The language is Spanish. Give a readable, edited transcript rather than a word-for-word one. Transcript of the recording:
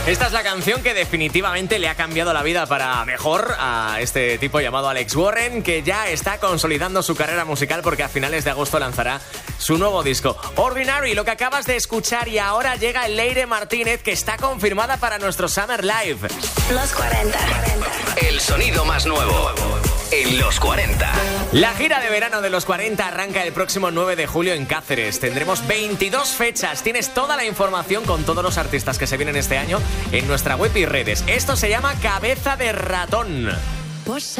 Esta es la canción que definitivamente le ha cambiado la vida para mejor a este tipo llamado Alex Warren, que ya está consolidando su carrera musical porque a finales de agosto lanzará su nuevo disco. Ordinary, lo que acabas de escuchar, y ahora llega Leire Martínez, que está confirmada para nuestro Summer Live. Los 40. El sonido más nuevo en Los 40. La gira de verano de Los 40 arranca el próximo 9 de julio en Cáceres. Tendremos 22 fechas. Tienes toda la información con todos los artistas que se vienen este año en nuestra web y redes. Esto se llama Cabeza de Ratón. Pues